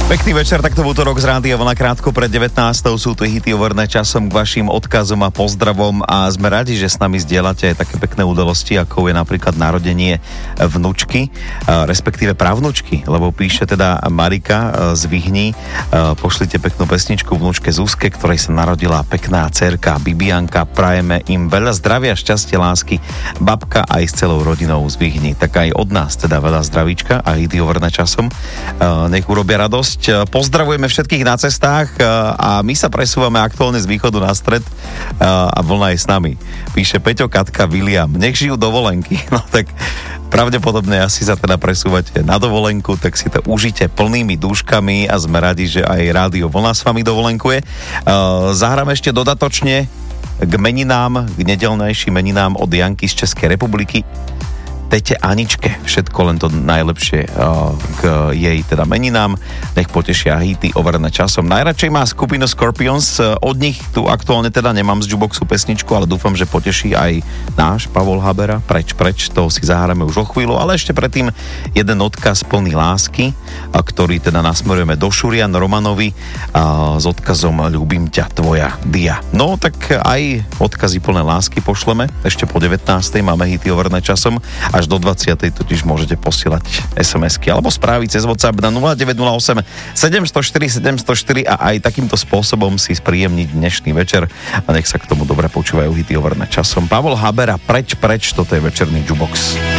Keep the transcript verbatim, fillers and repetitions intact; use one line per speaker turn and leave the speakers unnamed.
Pekný večer, takto v útorok z Rádia Vlna krátko pred devätnástou sú tu hity overné časom k vašim odkazom a pozdravom a sme radi, že s nami zdieľate aj také pekné udalosti, ako je napríklad narodenie vnučky, respektíve pravnučky, lebo píše teda Marika z Vyhní, pošlite peknú pesničku vnučke Zuzke, ktorej sa narodila pekná dcerka Bibianka, prajeme im veľa zdravia, šťastie, lásky, babka aj s celou rodinou z Vyhní, tak aj od nás teda veľa zdravíčka a hity overné časom, nech urobia radosť. Pozdravujeme všetkých na cestách a my sa presúvame aktuálne z východu na stred a Vlna je s nami. Píše Peťo, Katka, William, nech žijú dovolenky. No tak pravdepodobne asi sa teda presúvate na dovolenku, tak si to užite plnými dúškami a sme radi, že aj Rádio Vlna s vami dovolenkuje. Zahráme ešte dodatočne k meninám, k nedelnejším meninám od Janky z Českej republiky. Tete Aničke, všetko len to najlepšie uh, k jej teda meninám, nech potešia hity overené časom. Najradšej má skupinu Scorpions, uh, od nich tu aktuálne teda nemám z jukeboxu pesničku, ale dúfam, že poteší aj náš Pavol Habera, preč, preč, to si zahráme už o chvíľu, ale ešte predtým jeden odkaz plný lásky, uh, ktorý teda nasmerujeme do Šurian Romanovi uh, s odkazom Ľúbim ťa, tvoja Dia. No tak aj odkazy plné lásky pošleme, ešte po devätnástej máme hity overené časom, až do dvadsiatej totiž môžete posielať es em esky alebo správy cez WhatsApp na nula deväť nula osem sedem nula štyri sedem nula štyri a aj takýmto spôsobom si spríjemniť dnešný večer a nech sa k tomu dobre počúvajú hity overené časom. Pavol Habera, preč, preč, toto je večerný jukebox.